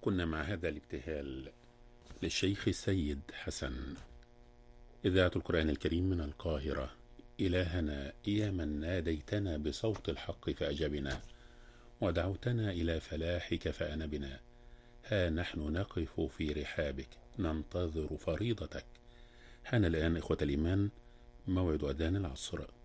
كنا مع هذا الابتهال للشيخ السيد حسن. إذاعة القرآن الكريم من القاهرة. إلهنا يا من ناديتنا بصوت الحق فأجبنا، ودعوتنا إلى فلاحك فأنبنا. ها نحن نقف في رحابك ننتظر فريضتك. حان الآن إخوة الإيمان موعد أذان العصر.